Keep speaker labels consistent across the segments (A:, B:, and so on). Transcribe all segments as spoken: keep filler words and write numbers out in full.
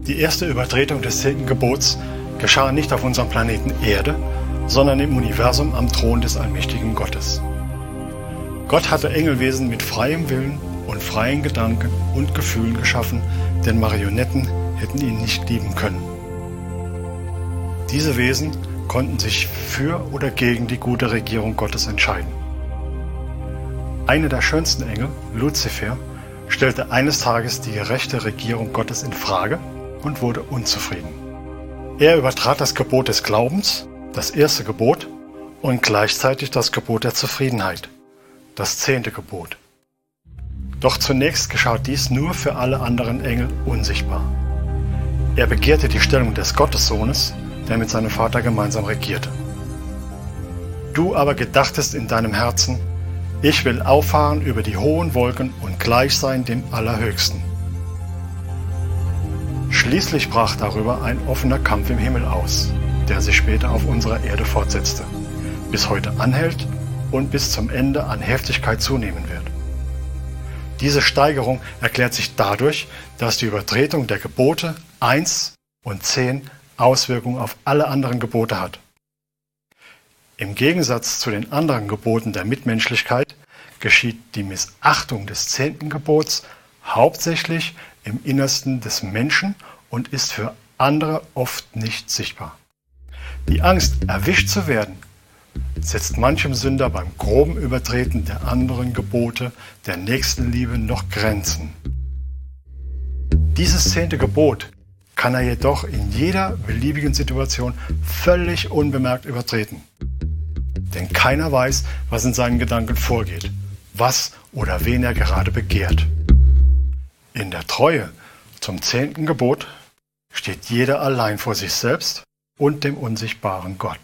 A: Die erste Übertretung des zehnten Gebots geschah nicht auf unserem Planeten Erde, sondern im Universum am Thron des allmächtigen Gottes. Gott hatte Engelwesen mit freiem Willen und freien Gedanken und Gefühlen geschaffen, denn Marionetten hätten ihn nicht lieben können. Diese Wesen konnten sich für oder gegen die gute Regierung Gottes entscheiden. Einer der schönsten Engel, Luzifer, stellte eines Tages die gerechte Regierung Gottes in Frage und wurde unzufrieden. Er übertrat das Gebot des Glaubens, das erste Gebot, und gleichzeitig das Gebot der Zufriedenheit, das zehnte Gebot. Doch zunächst geschah dies nur für alle anderen Engel unsichtbar. Er begehrte die Stellung des Gottessohnes, der mit seinem Vater gemeinsam regierte. Du aber gedachtest in deinem Herzen: Ich will auffahren über die hohen Wolken und gleich sein dem Allerhöchsten. Schließlich brach darüber ein offener Kampf im Himmel aus, der sich später auf unserer Erde fortsetzte, bis heute anhält und bis zum Ende an Heftigkeit zunehmen wird. Diese Steigerung erklärt sich dadurch, dass die Übertretung der Gebote eins und zehn Auswirkungen auf alle anderen Gebote hat. Im Gegensatz zu den anderen Geboten der Mitmenschlichkeit geschieht die Missachtung des zehnten Gebots hauptsächlich im Innersten des Menschen und ist für andere oft nicht sichtbar. Die Angst, erwischt zu werden, setzt manchem Sünder beim groben Übertreten der anderen Gebote der Nächstenliebe noch Grenzen. Dieses zehnte Gebot kann er jedoch in jeder beliebigen Situation völlig unbemerkt übertreten. Denn keiner weiß, was in seinen Gedanken vorgeht, was oder wen er gerade begehrt. In der Treue zum zehnten Gebot steht jeder allein vor sich selbst und dem unsichtbaren Gott.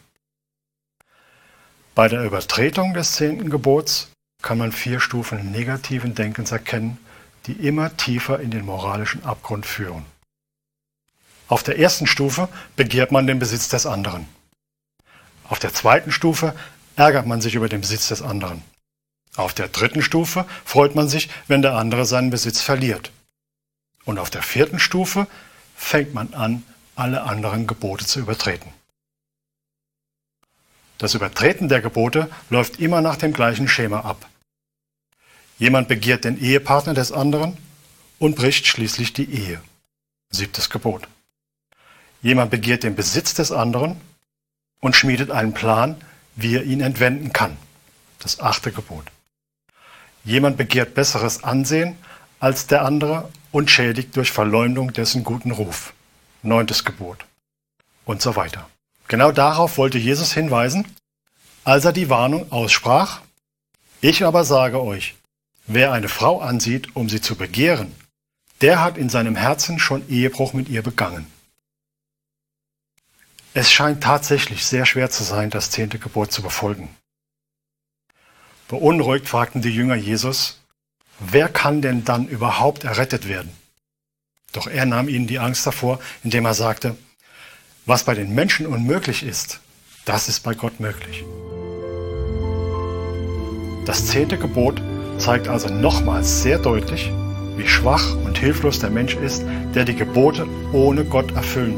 A: Bei der Übertretung des zehnten Gebots kann man vier Stufen negativen Denkens erkennen, die immer tiefer in den moralischen Abgrund führen. Auf der ersten Stufe begehrt man den Besitz des anderen. Auf der zweiten Stufe ärgert man sich über den Besitz des anderen. Auf der dritten Stufe freut man sich, wenn der andere seinen Besitz verliert. Und auf der vierten Stufe fängt man an, alle anderen Gebote zu übertreten. Das Übertreten der Gebote läuft immer nach dem gleichen Schema ab. Jemand begehrt den Ehepartner des anderen und bricht schließlich die Ehe. Siebtes Gebot. Jemand begehrt den Besitz des anderen und schmiedet einen Plan, wie er ihn entwenden kann. Das achte Gebot. Jemand begehrt besseres Ansehen als der andere und schädigt durch Verleumdung dessen guten Ruf. Neuntes Gebot. Und so weiter. Genau darauf wollte Jesus hinweisen, als er die Warnung aussprach: Ich aber sage euch, wer eine Frau ansieht, um sie zu begehren, der hat in seinem Herzen schon Ehebruch mit ihr begangen. Es scheint tatsächlich sehr schwer zu sein, das zehnte Gebot zu befolgen. Beunruhigt fragten die Jünger Jesus: Wer kann denn dann überhaupt errettet werden? Doch er nahm ihnen die Angst davor, indem er sagte: Was bei den Menschen unmöglich ist, das ist bei Gott möglich. Das zehnte Gebot zeigt also nochmals sehr deutlich, wie schwach und hilflos der Mensch ist, der die Gebote ohne Gott erfüllen